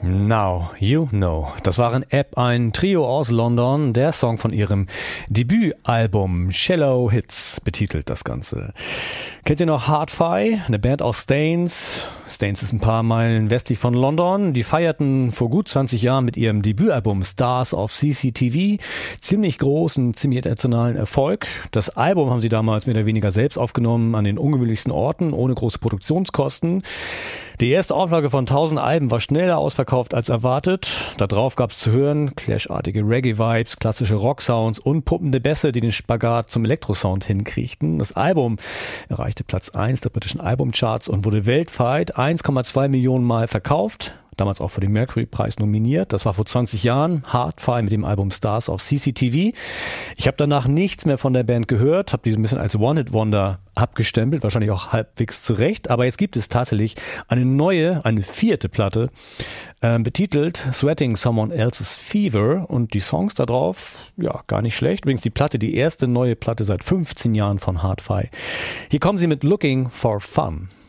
Now You Know. Das waren App, ein Trio aus London, der Song von ihrem Debütalbum Shallow Hits betitelt das Ganze. Kennt ihr noch Hard-Fi? Eine Band aus Staines. Staines ist ein paar Meilen westlich von London. Die feierten vor gut 20 Jahren mit ihrem Debütalbum Stars of CCTV ziemlich großen, ziemlich internationalen Erfolg. Das Album haben sie damals mehr oder weniger selbst aufgenommen an den ungewöhnlichsten Orten, ohne große Produktionskosten. Die erste Auflage von 1000 Alben war schneller ausverkauft als erwartet. Da drauf gab's zu hören Clash-artige Reggae-Vibes, klassische Rock-Sounds und puppende Bässe, die den Spagat zum Elektrosound hinkriegten. Das Album erreichte Platz 1 der britischen Albumcharts und wurde weltweit 1,2 Millionen Mal verkauft. Damals auch für den Mercury-Preis nominiert. Das war vor 20 Jahren. Hard-Fi mit dem Album Stars of CCTV. Ich habe danach nichts mehr von der Band gehört, habe die so ein bisschen als One-Hit-Wonder abgestempelt, wahrscheinlich auch halbwegs zurecht. Aber jetzt gibt es tatsächlich eine vierte Platte, betitelt Sweating Someone Else's Fever. Und die Songs da drauf, ja, gar nicht schlecht. Übrigens die erste neue Platte seit 15 Jahren von Hard-Fi. Hier kommen sie mit Looking for Fun.